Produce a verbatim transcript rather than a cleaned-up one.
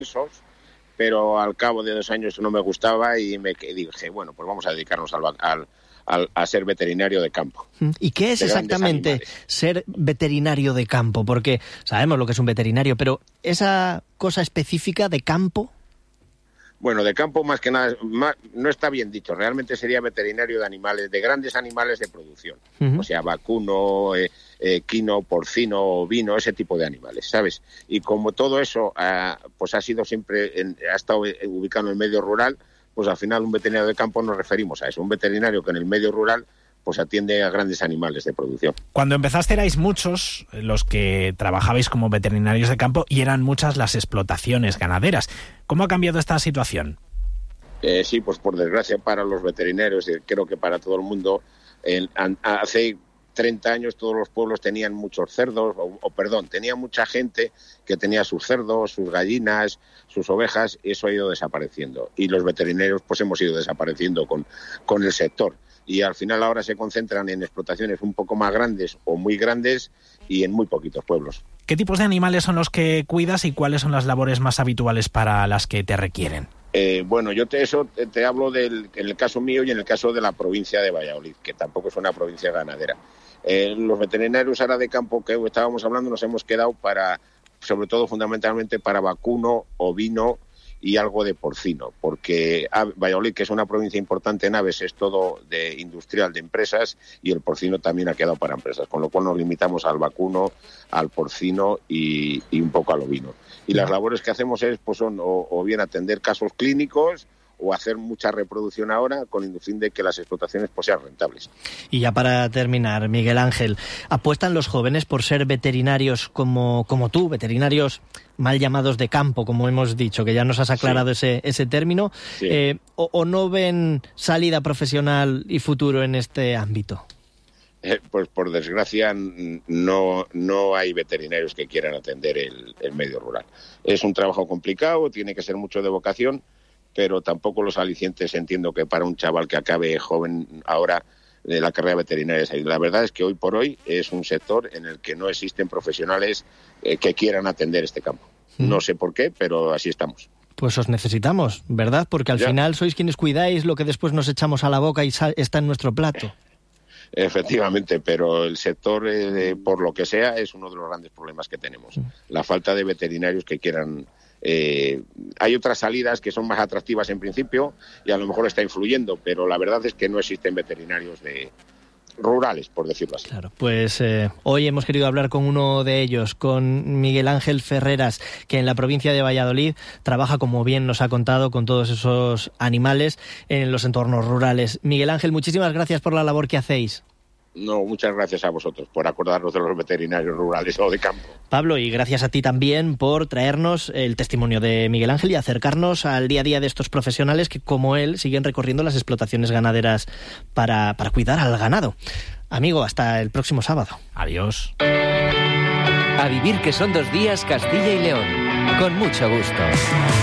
pero al cabo de dos años no me gustaba y me dije, bueno, pues vamos a dedicarnos al, al, al, a ser veterinario de campo. ¿Y qué es exactamente ser veterinario de campo? Porque sabemos lo que es un veterinario, pero esa cosa específica de campo... Bueno, de campo más que nada, más, no está bien dicho, realmente sería veterinario de animales, de grandes animales de producción, uh-huh. O sea, vacuno, eh, eh, quino, porcino, ovino, ese tipo de animales, ¿sabes? Y como todo eso eh, pues ha sido siempre, en, ha estado ubicado en el medio rural, pues al final un veterinario de campo nos referimos a eso, un veterinario que en el medio rural pues atiende a grandes animales de producción. Cuando empezaste erais muchos los que trabajabais como veterinarios de campo y eran muchas las explotaciones ganaderas. ¿Cómo ha cambiado esta situación? Eh, sí, pues por desgracia para los veterinarios, y creo que para todo el mundo, eh, hace treinta años todos los pueblos tenían muchos cerdos, o, o perdón, tenía mucha gente que tenía sus cerdos, sus gallinas, sus ovejas, y eso ha ido desapareciendo. Y los veterinarios pues hemos ido desapareciendo con, con el sector. Y al final ahora se concentran en explotaciones un poco más grandes o muy grandes y en muy poquitos pueblos. ¿Qué tipos de animales son los que cuidas y cuáles son las labores más habituales para las que te requieren? Eh, bueno, yo te, eso te, te hablo del, en el caso mío y en el caso de la provincia de Valladolid, que tampoco es una provincia ganadera. Eh, los veterinarios ahora de campo que estábamos hablando nos hemos quedado para, sobre todo fundamentalmente para vacuno, ovino y algo de porcino, porque Valladolid, que es una provincia importante en aves, es todo de industrial, de empresas, y el porcino también ha quedado para empresas, con lo cual nos limitamos al vacuno, al porcino y, y un poco al ovino. Y las labores que hacemos es, pues son o, o bien atender casos clínicos o hacer mucha reproducción ahora con el fin de que las explotaciones pues, sean rentables. Y ya para terminar, Miguel Ángel, ¿apuestan los jóvenes por ser veterinarios como, como tú, veterinarios mal llamados de campo, como hemos dicho, que ya nos has aclarado sí. ese, ese término, sí. eh, o, o no ven salida profesional y futuro en este ámbito? Eh, pues por desgracia no, no hay veterinarios que quieran atender el, el medio rural. Es un trabajo complicado, tiene que ser mucho de vocación, pero tampoco los alicientes entiendo que para un chaval que acabe joven ahora de la carrera veterinaria. La verdad es que hoy por hoy es un sector en el que no existen profesionales eh, que quieran atender este campo. Mm. No sé por qué, pero así estamos. Pues os necesitamos, ¿verdad? Porque al ya. final sois quienes cuidáis lo que después nos echamos a la boca y está en nuestro plato. Efectivamente, pero el sector, eh, por lo que sea, es uno de los grandes problemas que tenemos. Mm. La falta de veterinarios que quieran... Eh, hay otras salidas que son más atractivas en principio y a lo mejor está influyendo, pero la verdad es que no existen veterinarios de rurales, por decirlo así. Claro, pues eh, hoy hemos querido hablar con uno de ellos, con Miguel Ángel Ferreras, que en la provincia de Valladolid trabaja, como bien nos ha contado, con todos esos animales en los entornos rurales. Miguel Ángel, muchísimas gracias por la labor que hacéis. No, muchas gracias a vosotros por acordarnos de los veterinarios rurales o de campo. Pablo, y gracias a ti también por traernos el testimonio de Miguel Ángel y acercarnos al día a día de estos profesionales que, como él, siguen recorriendo las explotaciones ganaderas para, para cuidar al ganado. Amigo, hasta el próximo sábado. Adiós. A vivir que son dos días, Castilla y León. Con mucho gusto.